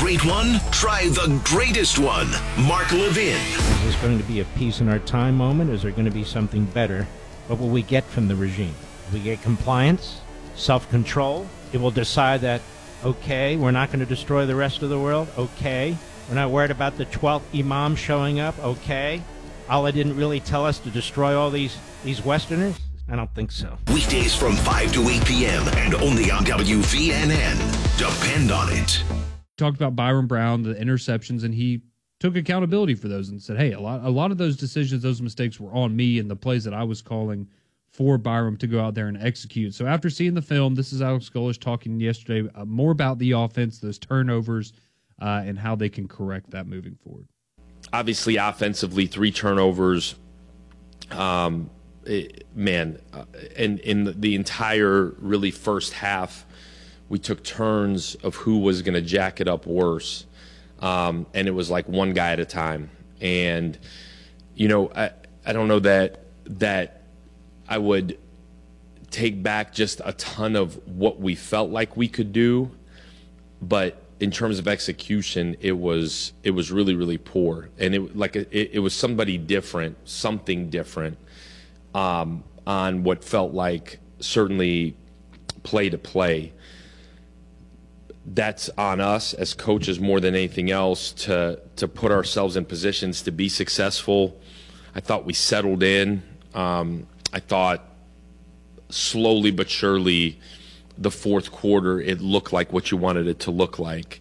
great one? Try the greatest one. Mark Levin. Is this going to be a peace in our time moment? Is there going to be something better? What will we get from the regime? We get compliance, self-control. It will decide that, okay, we're not going to destroy the rest of the world. Okay. We're not worried about the 12th imam showing up. Okay. Allah didn't really tell us to destroy all these Westerners? I don't think so. Weekdays from 5 to 8 p.m. and only on WVNN. Depend on it. Talked about Byron Brown, the interceptions, and he took accountability for those and said, hey, a lot of those decisions, those mistakes were on me and the plays that I was calling for Byron to go out there and execute. So after seeing the film, this is Alex Golesh talking yesterday more about the offense, those turnovers, and how they can correct that moving forward. Obviously, offensively, 3 turnovers. And in the entire really first half, we took turns of who was going to jack it up worse. And it was like one guy at a time. And, you know, I don't know that I would take back just a ton of what we felt like we could do. But in terms of execution, it was really, really poor. And it was somebody different, something different on what felt like certainly play to play. That's on us as coaches more than anything else to put ourselves in positions to be successful. I thought we settled in. I thought slowly but surely the fourth quarter, it looked like what you wanted it to look like.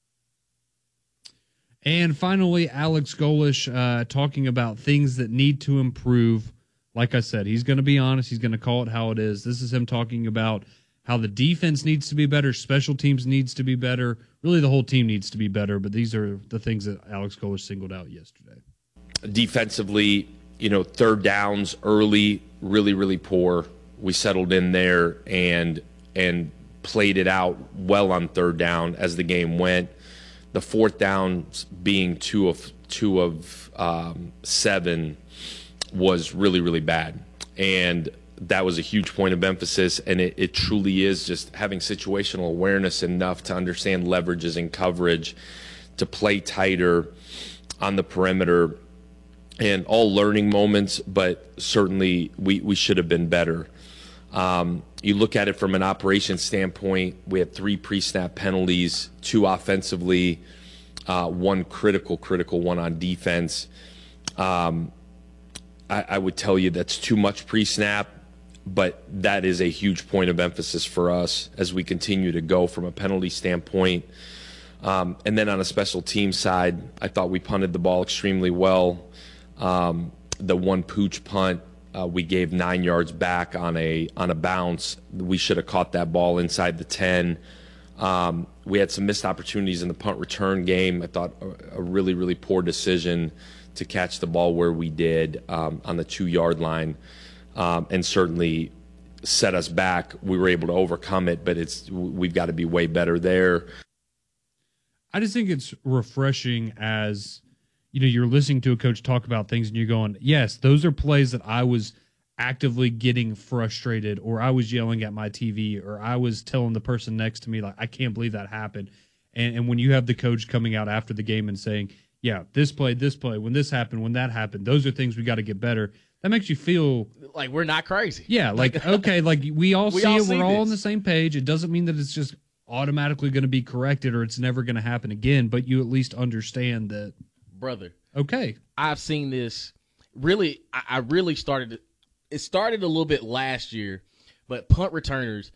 And finally, Alex Golesh talking about things that need to improve. Like I said, he's going to be honest. He's going to call it how it is. This is him talking about how the defense needs to be better, special teams needs to be better. Really, the whole team needs to be better, but these are the things that Alex Golesh singled out yesterday. Defensively, you know, third downs early, really, really poor. We settled in there and played it out well on third down as the game went. The fourth downs being two of 7 was really, really bad. And that was a huge point of emphasis, and it truly is just having situational awareness enough to understand leverages and coverage, to play tighter on the perimeter, and all learning moments, but certainly we should have been better. You look at it from an operations standpoint, we had 3 pre-snap penalties, 2 offensively, 1 critical one on defense. I would tell you that's too much pre-snap, but that is a huge point of emphasis for us as we continue to go from a penalty standpoint. And then on a special team side, I thought we punted the ball extremely well. The one pooch punt, we gave 9 yards back on a bounce. We should have caught that ball inside the 10. We had some missed opportunities in the punt return game. I thought a really, really poor decision to catch the ball where we did on the 2-yard line, and certainly set us back. We were able to overcome it, but we've got to be way better there. I just think it's refreshing as, you know, you're listening to a coach talk about things and you're going, yes, those are plays that I was actively getting frustrated, or I was yelling at my TV, or I was telling the person next to me, like, I can't believe that happened. And when you have the coach coming out after the game and saying, yeah, this play, when this happened, when that happened, those are things we got to get better. That makes you feel like we're not crazy. Yeah, like, okay, like we all see it. We're all this. on the same page. It doesn't mean that it's just automatically going to be corrected or it's never going to happen again, but you at least understand that. Brother. Okay. I've seen this. Really, I really started – it started a little bit last year, but punt returners,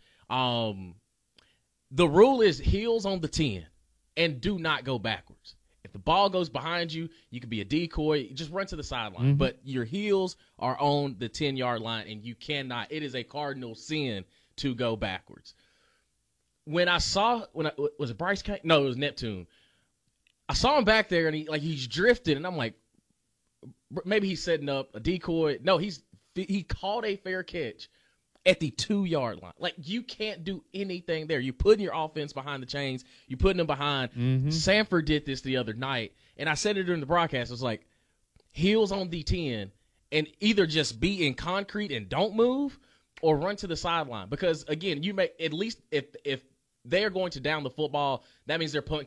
the rule is heels on the 10 and do not go backwards. If the ball goes behind you, you could be a decoy. Just run to the sideline. Mm-hmm. But your heels are on the 10-yard line, and you cannot. It is a cardinal sin to go backwards. Was it Bryce King? No, it was Neptune. I saw him back there, and he's drifting, and I'm like, maybe he's setting up a decoy. No, he called a fair catch at the 2-yard line. Like, you can't do anything there. You're putting your offense behind the chains. You're putting them behind. Mm-hmm. Sanford did this the other night, and I said it during the broadcast. I was like, heels on D10, and either just be in concrete and don't move, or run to the sideline. Because, again, you may at least if they are going to down the football, that means their punt